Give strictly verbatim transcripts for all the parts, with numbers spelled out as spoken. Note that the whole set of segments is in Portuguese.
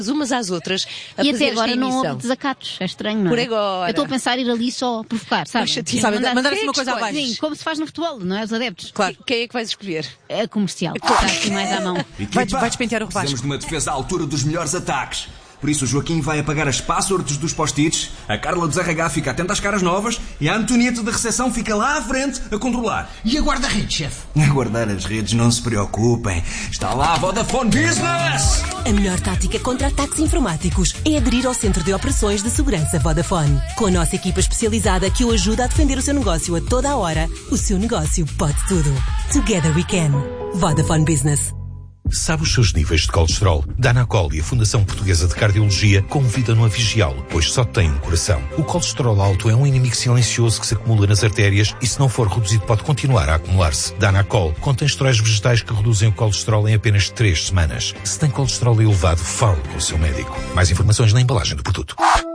umas às outras a e fazer até agora esta não emissão. houve desacatos, é estranho, não é? Por agora. Eu estou a pensar em ir ali só provocar, sabe? Poxa, Sabe, mandar, mandar quem assim é uma que coisa escolhes? abaixo. Sim, como se faz no futebol, não é? Os adeptos. Claro. Quem é que vais escolher? É comercial, está assim mais à mão. Vai, vai despentear o Vasco. Precisamos de uma defesa à altura dos melhores ataques. Por isso o Joaquim vai apagar as passwords dos post-its, a Carla dos R H fica atenta às caras novas e a Antonieta da recepção fica lá à frente a controlar. E a guarda-redes, chefe? A guardar as redes, não se preocupem. Está lá a Vodafone Business! A melhor tática contra ataques informáticos é aderir ao Centro de Operações de Segurança Vodafone. Com a nossa equipa especializada que o ajuda a defender o seu negócio a toda a hora, o seu negócio pode tudo. Together we can. Vodafone Business. Sabe os seus níveis de colesterol? Danacol e a Fundação Portuguesa de Cardiologia convidam-no a vigiá-lo, pois só tem um coração. O colesterol alto é um inimigo silencioso que se acumula nas artérias e, se não for reduzido, pode continuar a acumular-se. Danacol contém esteróis vegetais que reduzem o colesterol em apenas três semanas. Se tem colesterol elevado, fale com o seu médico. Mais informações na embalagem do produto.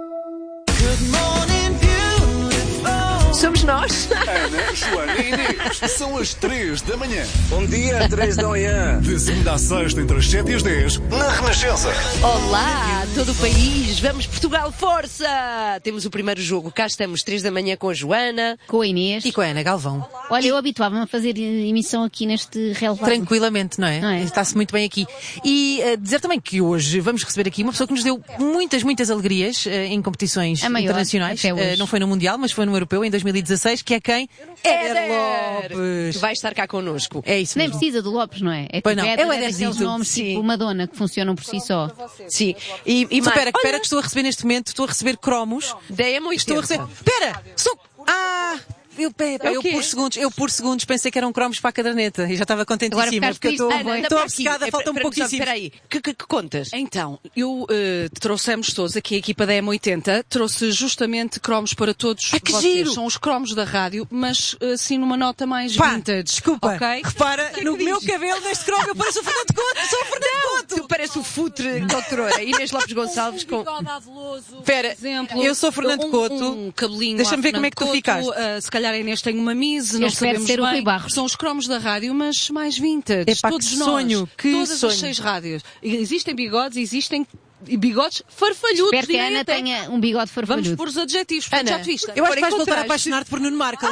Somos nós. Ana, Joana e Inês. São as três da manhã. Bom dia, três da manhã. De segunda a sexta, entre as sete e as dez, na Renascença. Olá, todo o país. Vamos, Portugal, força! Temos o primeiro jogo. Cá estamos, três da manhã com a Joana. Com a Inês. E com a Ana Galvão. Olha, eu habituava-me a fazer emissão aqui neste relevado. Tranquilamente, não é? Não é? Está-se muito bem aqui. E uh, dizer também que hoje vamos receber aqui uma pessoa que nos deu muitas, muitas alegrias uh, em competições A maior, internacionais. até hoje. Uh, não foi no Mundial, mas foi no Europeu em dois mil e dezasseis, que é quem? Éder Lopes. Que vai estar cá connosco. É isso Nem mesmo. precisa do Lopes, não é? É Pois tipo não, Éder, é o é daqueles Éderzito. nomes Sim. tipo Madonna que funcionam por si só. Sim. E, e mais... Espera, espera Olha, que estou a receber neste momento, estou a receber cromos. D M oitenta. Estou a receber. Espera! Sou. Ah! Eu, pera, É o eu quê? por segundos, eu por segundos pensei que eram cromos para a caderneta e já estava contentíssima Agora ficaste porque eu estou, triste, Ana, anda estou para aqui. obcecada, É, falta um para- pouquíssimo. Espera aí, que, que, que contas? Então, eu eh, trouxemos todos aqui a equipa da M oitenta, trouxe justamente cromos para todos Ah, que vocês. giro! São os cromos da rádio, mas assim numa nota mais Pá, vintage. desculpa, Ok? repara, que no diz? meu cabelo neste cromo eu pareço o Fernando Couto, sou o Fernando Couto! Tu parece o futre doutora Inês Lopes Gonçalves com... Espera, Exemplo, eu sou Fernando um, Couto. Um cabelinho Deixa-me à ver como é que tu Fernando ficaste. Couto, ah, se calhar a Inês tem uma mise, não espero sabemos ser o bem. Rui Barros. São os cromos da rádio, mas mais vintage. Epá, Todos que nós. sonho, que Todas sonho. as seis rádios. Existem bigodes, existem bigodes farfalhudos. Espero que a direi Ana até. tenha um bigode Vamos farfalhudo. pôr os adjetivos. Portanto, Ana, já te viste? eu acho que vais Agora voltar a encontraste. apaixonar-te por Nuno Marco.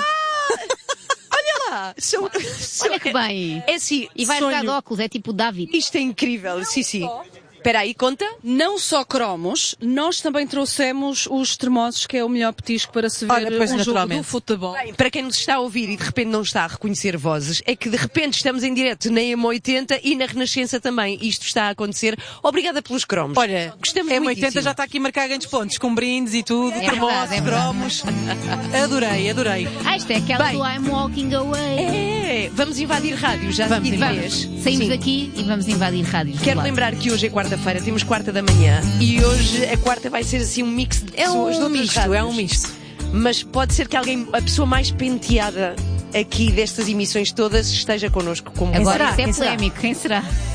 Ah, sou, sou, Olha que bem. É assim, E vai sonho. jogar de óculos, é tipo o David. Isto é incrível, sim, sim. Espera aí, conta? Não só cromos, nós também trouxemos os termosos, que é o melhor petisco para se ver Olha, pois, um jogo naturalmente. do futebol. Bem, para quem nos está a ouvir e de repente não está a reconhecer vozes, é que de repente estamos em direto na M oitenta e na Renascença também. Isto está a acontecer. Obrigada pelos cromos. Olha, Gostamos M muitíssimo. oitenta já está aqui a marcar grandes pontos, com brindes e tudo, É termossos, verdade, é verdade. cromos. Adorei, adorei. Ah, isto é aquela Bem. do I'm Walking Away. É, vamos invadir rádio, já Vamos, te vamos. Inês. Saímos Sim. daqui e vamos invadir rádios. Quero do lado. lembrar que hoje é quarta-feira, temos quarta da manhã e hoje a quarta vai ser assim um mix de É pessoas de um outras misto, rádios. é um misto. Mas pode ser que alguém, a pessoa mais penteada aqui destas emissões todas, esteja connosco como Agora será? isso é Quem será? polémico, quem será?